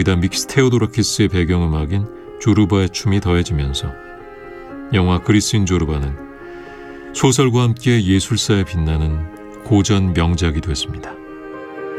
거기다 미키스 테오도라키스의 배경음악인 조르바의 춤이 더해지면서 영화 그리스인 조르바는 소설과 함께 예술사에 빛나는 고전 명작이 됐습니다.